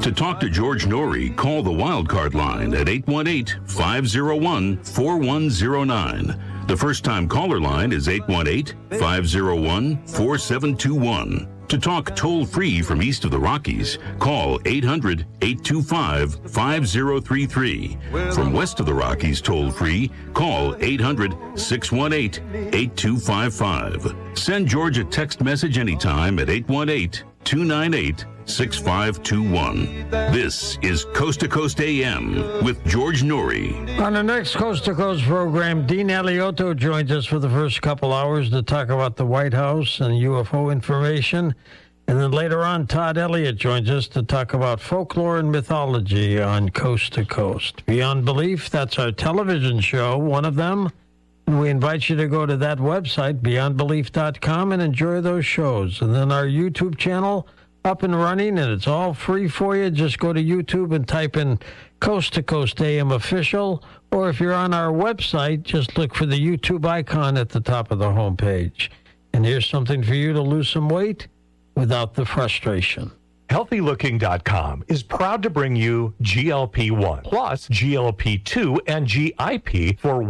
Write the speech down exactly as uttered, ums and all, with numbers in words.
To talk to George Norrie, call the Wildcard line at eight one eight, five oh one, four one oh nine. The first-time caller line is eight one eight, five oh one, four seven two one. To talk toll-free from east of the Rockies, call eight hundred, eight two five, five oh three three. From west of the Rockies toll-free, call eight hundred, six one eight, eight two five five. Send George a text message anytime at eight one eight, two nine eight, six five two one. This is Coast to Coast A M with George Norrie. On the next Coast to Coast program, Dean Alioto joins us for the first couple hours to talk about the White House and U F O information. And then later on, Todd Elliott joins us to talk about folklore and mythology on Coast to Coast. Beyond Belief, that's our television show, one of them. And we invite you to go to that website, beyond belief dot com, and enjoy those shows. And then our YouTube channel, up and running, and it's all free for you. Just go to YouTube and type in Coast to Coast A M Official, or if you're on our website, just look for the YouTube icon at the top of the homepage. And here's something for you to lose some weight without the frustration. healthy looking dot com is proud to bring you G L P one plus G L P two and G I P for